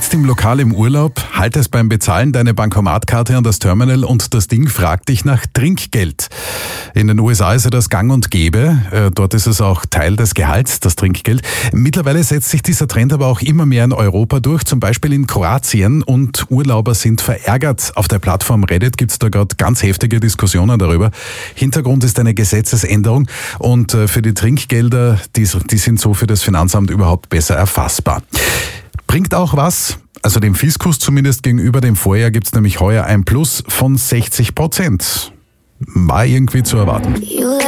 sitzt im Lokal im Urlaub, haltest beim Bezahlen deine Bankomatkarte an das Terminal und das Ding fragt dich nach Trinkgeld. In den USA ist ja das gang und gäbe. Dort ist es auch Teil des Gehalts, das Trinkgeld. Mittlerweile setzt sich dieser Trend aber auch immer mehr in Europa durch, zum Beispiel in Kroatien, und Urlauber sind verärgert. Auf der Plattform Reddit gibt es da gerade ganz heftige Diskussionen darüber. Hintergrund ist eine Gesetzesänderung und für die Trinkgelder, die sind so für das Finanzamt überhaupt besser erfassbar. Bringt auch was, also dem Fiskus zumindest gegenüber dem Vorjahr gibt es nämlich heuer ein Plus von 60%. War irgendwie zu erwarten.